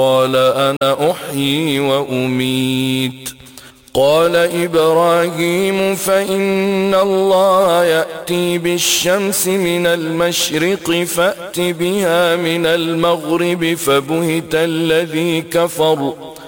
قال أنا أحيي وأميت. قال إبراهيم فإن الله يأتي بالشمس من المشرق فأت بها من المغرب فبهت الذي كفر